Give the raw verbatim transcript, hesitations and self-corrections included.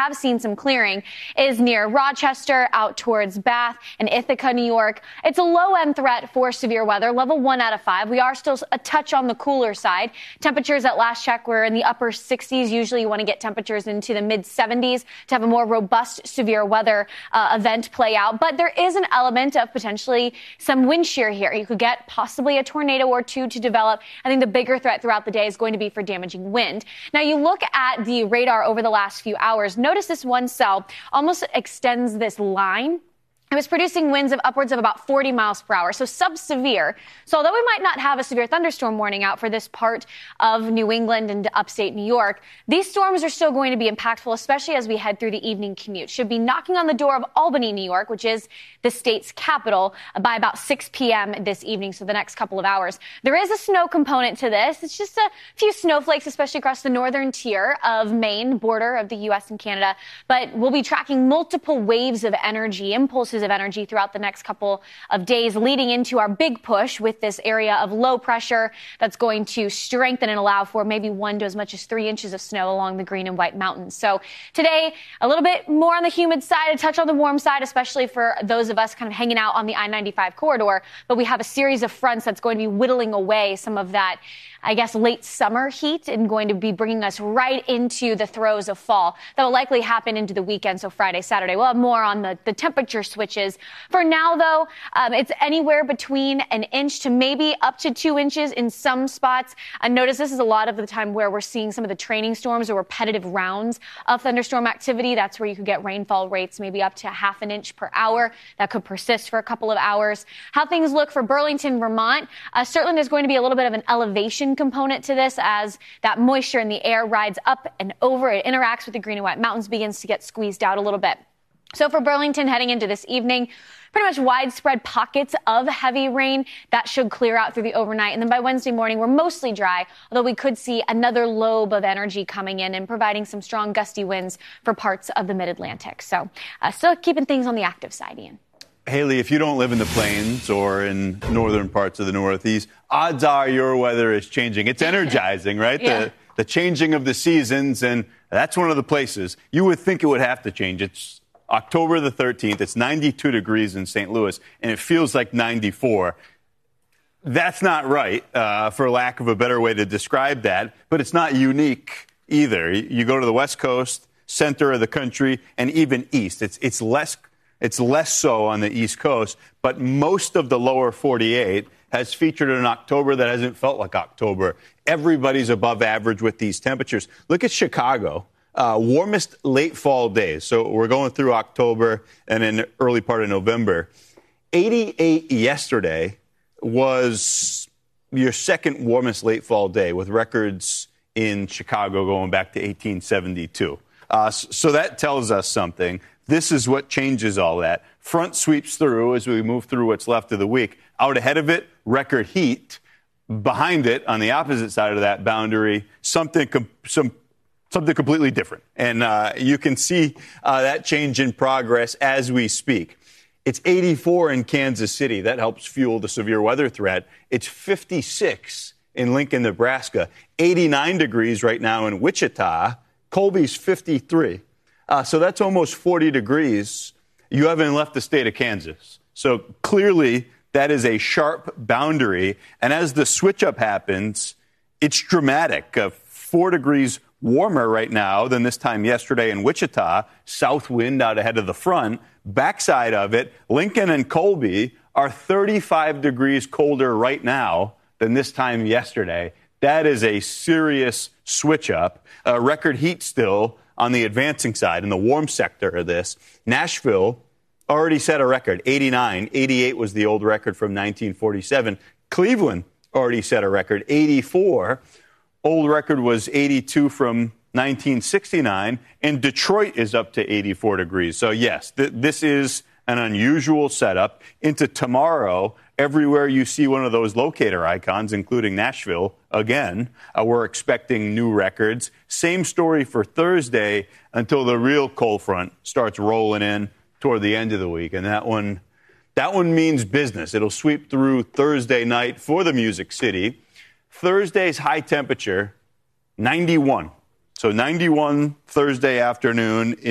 have seen some clearing is near Rochester, out towards Bath and Ithaca, New York. It's a low-end threat for severe weather, level one out of five. We are still a touch on the cooler side. Temperatures at last check were in the upper sixties. Usually you want to get temperatures into the mid seventies to have a more robust severe weather uh, event play out. But there is an element of potentially some wind shear here. You could get possibly a tornado or two to develop. I think the bigger threat throughout the day is going to be for damaging wind. Now, you look at the radar over the last few hours. Notice this one cell almost extends this line. It was producing winds of upwards of about forty miles per hour, so sub-severe. So although we might not have a severe thunderstorm warning out for this part of New England and upstate New York, these storms are still going to be impactful, especially as we head through the evening commute. Should be knocking on the door of Albany, New York, which is the state's capital, by about six p.m. this evening, so the next couple of hours. There is a snow component to this. It's just a few snowflakes, especially across the northern tier of Maine, border of the U S and Canada. But we'll be tracking multiple waves of energy, impulses of energy throughout the next couple of days, leading into our big push with this area of low pressure that's going to strengthen and allow for maybe one to as much as three inches of snow along the Green and White Mountains. So today, a little bit more on the humid side, a touch on the warm side, especially for those of us kind of hanging out on the I ninety-five corridor. But we have a series of fronts that's going to be whittling away some of that, I guess, late summer heat and going to be bringing us right into the throes of fall. That will likely happen into the weekend, so Friday, Saturday. We'll have more on the, the temperature switches. For now, though, um, it's anywhere between an inch to maybe up to two inches in some spots. And notice this is a lot of the time where we're seeing some of the training storms or repetitive rounds of thunderstorm activity. That's where you could get rainfall rates maybe up to half an inch per hour. That could persist for a couple of hours. How things look for Burlington, Vermont. Uh, certainly there's going to be a little bit of an elevation component to this as that moisture in the air rides up and over. It interacts with the Green and White Mountains, begins to get squeezed out a little bit. So for Burlington heading into this evening, pretty much widespread pockets of heavy rain that should clear out through the overnight. And then by Wednesday morning, we're mostly dry, although we could see another lobe of energy coming in and providing some strong gusty winds for parts of the mid-Atlantic. So uh, still keeping things on the active side, Ian. Haley, if you don't live in the plains or in northern parts of the Northeast, odds are your weather is changing. It's energizing, right? Yeah. The, the changing of the seasons, and that's one of the places. You would think it would have to change. It's October the thirteenth. It's ninety-two degrees in Saint Louis, and it feels like ninety-four. That's not right, uh, for lack of a better way to describe that, but it's not unique either. You go to the West Coast, center of the country, and even east. It's, it's less It's less so on the East Coast, but most of the lower forty-eight has featured an October that hasn't felt like October. Everybody's above average with these temperatures. Look at Chicago. Uh, warmest late fall days. So we're going through October and in the early part of November. eighty-eight yesterday was your second warmest late fall day, with records in Chicago going back to eighteen seventy-two. Uh, so that tells us something. This is what changes all that. Front sweeps through as we move through what's left of the week. Out ahead of it, record heat. Behind it, on the opposite side of that boundary, something com- some something completely different. And uh, you can see uh, that change in progress as we speak. It's eighty-four in Kansas City. That helps fuel the severe weather threat. It's fifty-six in Lincoln, Nebraska. eighty-nine degrees right now in Wichita. Colby's fifty-three. Uh, so that's almost forty degrees. You haven't left the state of Kansas. So clearly that is a sharp boundary. And as the switch up happens, it's dramatic. Uh, four degrees warmer right now than this time yesterday in Wichita. South wind out ahead of the front. Backside of it, Lincoln and Colby are thirty-five degrees colder right now than this time yesterday. That is a serious switch up. Uh, record heat still on the advancing side in the warm sector of this. Nashville already set a record, eighty-nine. eighty-eight was the old record from nineteen forty-seven. Cleveland already set a record, eighty-four. Old record was eighty-two from nineteen sixty-nine. And Detroit is up to eighty-four degrees. So, yes, th- this is an unusual setup. Into tomorrow, everywhere you see one of those locator icons, including Nashville, again, uh, we're expecting new records. Same story for Thursday until the real cold front starts rolling in toward the end of the week. And that one, that one means business. It'll sweep through Thursday night for the Music City. Thursday's high temperature, ninety-one. So ninety-one Thursday afternoon.